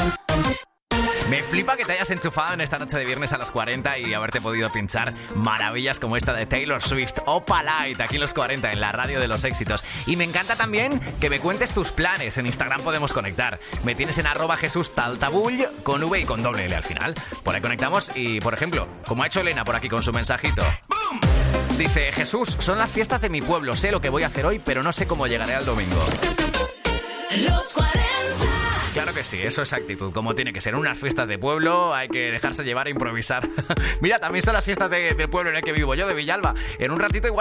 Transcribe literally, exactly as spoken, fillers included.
Me flipa que te hayas enchufado en esta noche de viernes a los cuarenta y haberte podido pinchar maravillas como esta de Taylor Swift, Opa Light, aquí en los cuarenta, en la radio de los éxitos. Y me encanta también que me cuentes tus planes. En Instagram podemos conectar. Me tienes en arroba Jesús Taltabull, con V y con doble L al final. Por ahí conectamos y, por ejemplo, como ha hecho Elena por aquí con su mensajito. ¡Bum! Dice, Jesús, son las fiestas de mi pueblo. Sé lo que voy a hacer hoy, pero no sé cómo llegaré al domingo. Los cuarenta. Claro que sí, eso es actitud, como tiene que ser. Unas fiestas de pueblo, hay que dejarse llevar e improvisar. Mira, también son las fiestas de, del pueblo en el que vivo yo, de Villalba. En un ratito igual